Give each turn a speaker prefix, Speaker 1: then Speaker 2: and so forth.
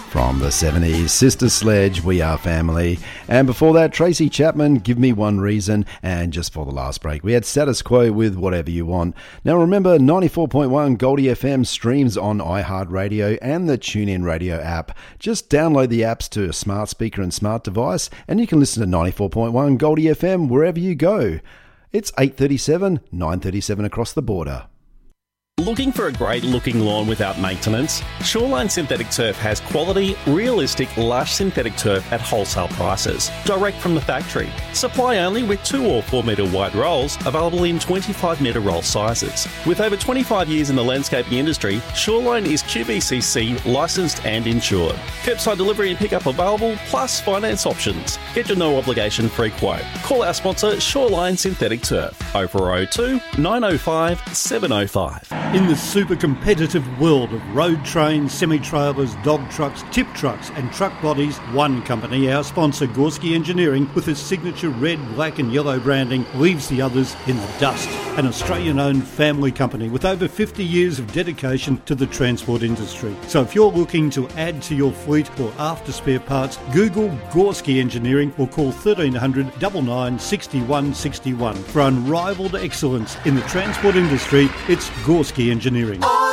Speaker 1: From the 70s, Sister Sledge, We Are Family. And before that, Tracy Chapman, Give Me One Reason. And just for the last break, we had Status Quo with Whatever You Want. Now remember, 94.1 Goldie FM streams on iHeartRadio and the TuneIn Radio app. Just download the apps to a smart speaker and smart device, and you can listen to 94.1 Goldie FM wherever you go. It's 8:37, 9:37 across the border.
Speaker 2: Looking for a great looking lawn without maintenance? Shoreline Synthetic Turf has quality, realistic, lush synthetic turf at wholesale prices, direct from the factory. Supply only with 2 or 4 metre wide rolls, available in 25 metre roll sizes. With over 25 years in the landscaping industry, Shoreline is QBCC licensed and insured. Curbside delivery and pickup available, plus finance options. Get your no obligation free quote. Call our sponsor Shoreline Synthetic Turf, 0402 905 705.
Speaker 3: In the super competitive world of road trains, semi-trailers, dog trucks, tip trucks and truck bodies, one company, our sponsor Gorski Engineering, with its signature red, black and yellow branding, leaves the others in the dust. An Australian-owned family company with over 50 years of dedication to the transport industry. So if you're looking to add to your fleet or after spare parts, Google Gorski Engineering or call 1300 99 61 61. For unrivaled excellence in the transport industry, it's Gorski Engineering.